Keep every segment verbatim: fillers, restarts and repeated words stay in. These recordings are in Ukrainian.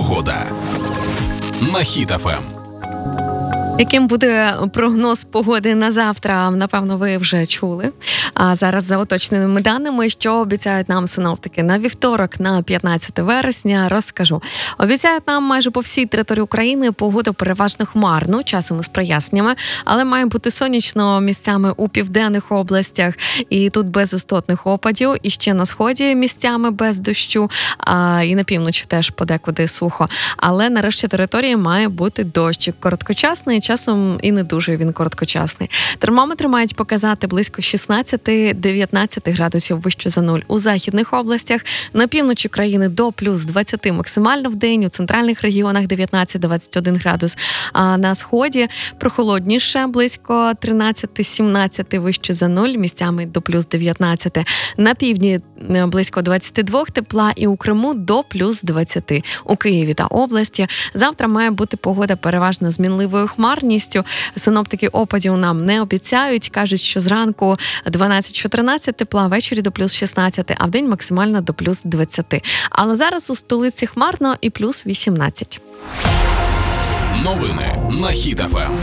Погода на Хіт еф ем. Яким буде прогноз погоди на завтра, напевно, ви вже чули. А зараз за уточненими даними, що обіцяють нам синоптики на вівторок, на п'ятнадцяте вересня, розкажу. Обіцяють нам майже по всій території України погоду переважно хмарну, часом із проясненнями, але має бути сонячно місцями у південних областях, і тут без істотних опадів, і ще на сході місцями без дощу, а і на півночі теж подекуди сухо. Але на решті території має бути дощик короткочасний, часом і не дуже він короткочасний. Термометри мають показати близько шістнадцять-дев'ятнадцять градусів вище за нуль у західних областях, на півночі країни до плюс двадцять максимально в день, у центральних регіонах дев'ятнадцять-двадцять один градус, а на сході прохолодніше, близько тринадцять-сімнадцять вище за нуль, місцями до плюс дев'ятнадцять. На півдні близько двадцять два тепла і у Криму до плюс двадцять. У Києві та області завтра має бути погода переважно змінливою хмарністю. Синоптики опадів нам не обіцяють. Кажуть, що зранку дванадцять-чотирнадцять тепла, ввечері до плюс шістнадцять, а вдень максимально до плюс двадцять. Але зараз у столиці хмарно і плюс вісімнадцять. Новини на Хіт еф ем.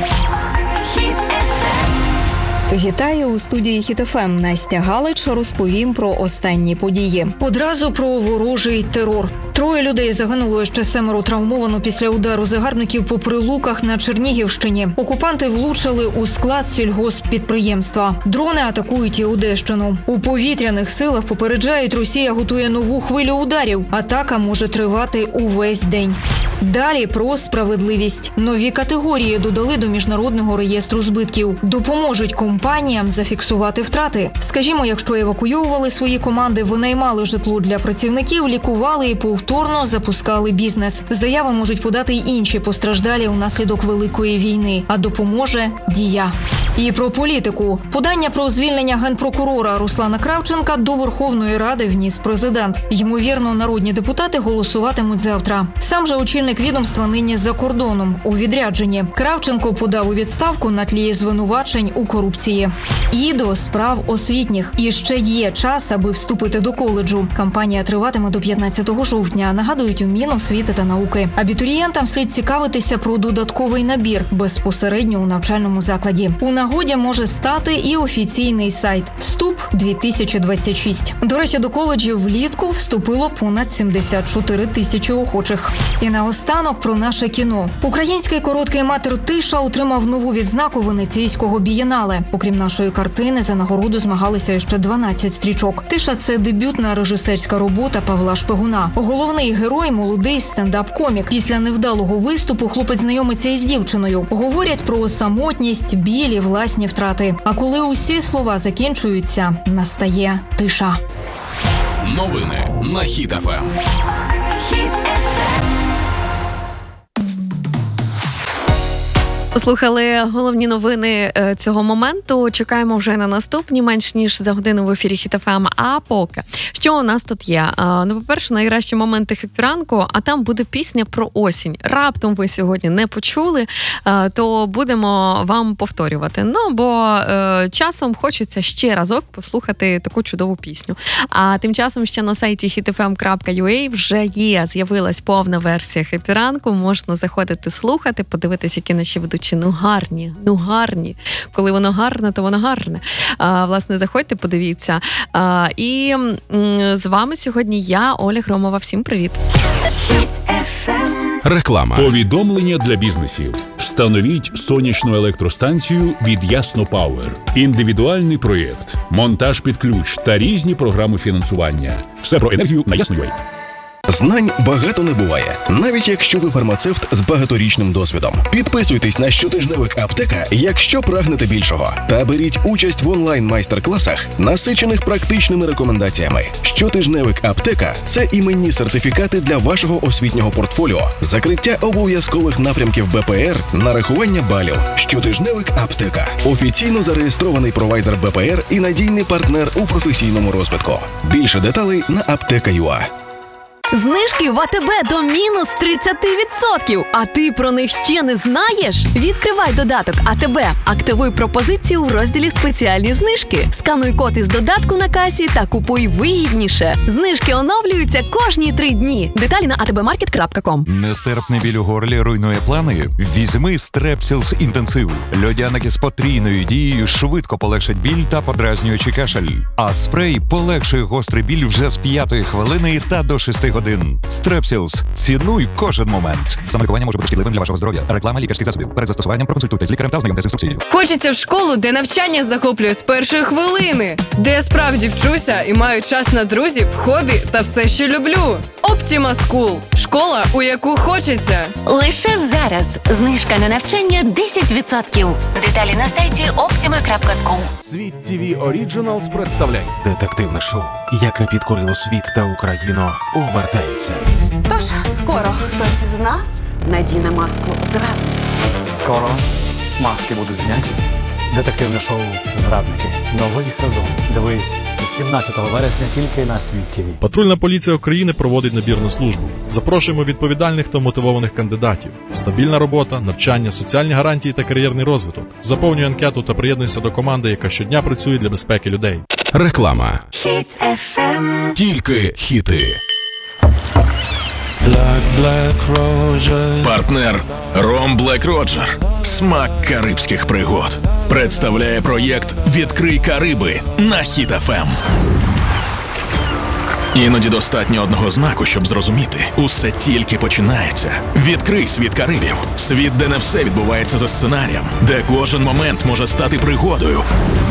Вітаю у студії Хіт еф ем. Настя Галич розповім про останні події. Одразу про ворожий терор. Троє людей загинуло, ще семеро травмовано після удару загарбників по Прилуках на Чернігівщині. Окупанти влучили у склад сільгосппідприємства. Дрони атакують і Одещину. У повітряних силах попереджають, Росія готує нову хвилю ударів. Атака може тривати увесь день. Далі про справедливість. Нові категорії додали до Міжнародного реєстру збитків. Допоможуть компаніям зафіксувати втрати. Скажімо, якщо евакуйовували свої команди, винаймали житло для працівників, лікували і повторно запускали бізнес. Заяви можуть подати й інші постраждалі унаслідок Великої війни. А допоможе Дія. І про політику. Подання про звільнення генпрокурора Руслана Кравченка до Верховної Ради вніс президент. Ймовірно, народні депутати голосуватимуть завтра. Сам же очільник відомства нині за кордоном, у відрядженні. Кравченко подав у відставку на тлі звинувачень у корупції. І до справ освітніх. І ще є час, аби вступити до коледжу. Кампанія триватиме до п'ятнадцятого жовтня, нагадують у Міносвіти та науки. Абітурієнтам слід цікавитися про додатковий набір безпосередньо у навчальному закладі. У нагоді може стати і офіційний сайт «Вступ дві тисячі двадцять шість». До речі, до коледжів влітку вступило понад сімдесят чотири тисячі охочих. І наостанок про наше кіно. Український короткий метр «Тиша» отримав нову відзнаку Венеційського бієнале. Окрім нашої картини, за нагороду змагалися ще дванадцять стрічок. «Тиша» – це дебютна режисерська робота Павла Шпигуна. Головний герой – молодий стендап-комік. Після невдалого виступу хлопець знайомиться із дівчиною. Говорять про самотність, біль і власні втрати. А коли усі слова закінчуються, настає тиша. Новини на Хіт еф ем. Послухали головні новини цього моменту. Чекаємо вже на наступні, менш ніж за годину в ефірі Хіт еф ем. А поки, що у нас тут є? Ну, по-перше, найкращі моменти хеппі-ранку, а там буде пісня про осінь. Раптом ви сьогодні не почули, то будемо вам повторювати. Ну, бо часом хочеться ще разок послухати таку чудову пісню. А тим часом ще на сайті хіт еф ем крапка ю а вже є, з'явилась повна версія хеппі-ранку. Можна заходити слухати, подивитись, які наші ведучі ну гарні, ну гарні. Коли воно гарне, то воно гарне. А, власне, заходьте, подивіться. А, і м, з вами сьогодні я, Оля Громова. Всім привіт. Реклама. Повідомлення для бізнесів. Встановіть сонячну електростанцію від Ясно Пауер. Індивідуальний проєкт, монтаж під ключ та різні програми фінансування. Все про енергію на Ясно точка ю а. Знань багато не буває, навіть якщо ви фармацевт з багаторічним досвідом. Підписуйтесь на щотижневик «Аптека», якщо прагнете більшого. Та беріть участь в онлайн-майстер-класах, насичених практичними рекомендаціями. Щотижневик «Аптека» – це іменні сертифікати для вашого освітнього портфоліо, закриття обов'язкових напрямків Б П Р, нарахування балів. Щотижневик «Аптека» – офіційно зареєстрований провайдер Б П Р і надійний партнер у професійному розвитку. Більше деталей на аптека крапка ю а. Знижки в АТБ до мінус тридцять відсотків. А ти про них ще не знаєш? Відкривай додаток АТБ, активуй пропозицію у розділі «Спеціальні знижки». Скануй код із додатку на касі та купуй вигідніше. Знижки оновлюються кожні три дні. Деталі на а те бе маркет крапка ком. Нестерпний біль у горлі руйнує плани? Візьми Стрепсілс інтенсив. Льодяники з потрійною дією швидко полегшать біль та подразнюючий кашель. А спрей полегшує гострий біль вже з п'ятої хвилини та до шести годин. Стрепсілс. Цінуй кожен момент. Самолікування може бути шкідливим для вашого здоров'я. Реклама лікарських засобів. Перед застосуванням проконсультуйтесь з лікарем та ознайомтесь з інструкцією. Хочеться в школу, де навчання захоплює з першої хвилини, де я справді вчуся і маю час на друзів, хобі та все, що люблю. Optima School – школа, у яку хочеться. Лише зараз знижка на навчання десять відсотків. Деталі на сайті оптіма крапка скул. Світ ті ві Originals представляє детективне шоу, яке підкорило світ та Україну, увертається. Тож скоро хтось із нас надіне маску зрадника. Скоро маски будуть зняті. Детективне шоу «Зрадники». Новий сезон. Дивись з сімнадцятого вересня тільки на Світ ті ві. Патрульна поліція України проводить набір на службу. Запрошуємо відповідальних та мотивованих кандидатів. Стабільна робота, навчання, соціальні гарантії та кар'єрний розвиток. Заповнюй анкету та приєднуйся до команди, яка щодня працює для безпеки людей. Реклама. Хіт еф ем. Тільки хіти. Партнер Ром Блек Роджер. Смак карибських пригод. Представляє проєкт «Відкрий Кариби» на Хіт еф ем. Іноді достатньо одного знаку, щоб зрозуміти. Усе тільки починається. Відкрий світ Карибів. Світ, де не все відбувається за сценарієм. Де кожен момент може стати пригодою.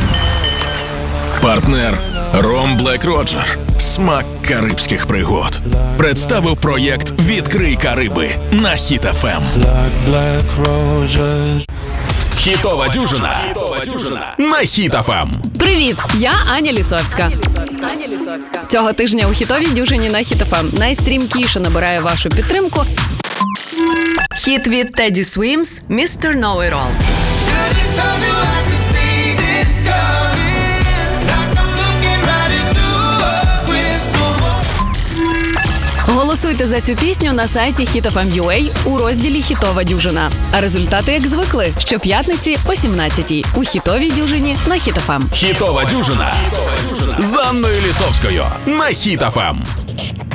Партнер Ром Блек Роджер. Смак карибських пригод. Представив проєкт «Відкрий Кариби» на Хіт еф ем. Хітова дюжина. Хітова дюжина на Хіт еф ем. Привіт, я Аня Лісовська. Аня Лісовська. Цього тижня у хітовій дюжині на Хіт еф ем найстрімкіше набирає вашу підтримку хіт від Teddy Swims «містер Know-It-All». Голосуйте за цю пісню на сайті хіт еф ем крапка ю а у розділі «Хітова дюжина». А результати, як звикли, щоп'ятниці о сімнадцятій у хітовій дюжині на Хіт еф ем. Хітова дюжина з Анною Лісовською на Хіт еф ем.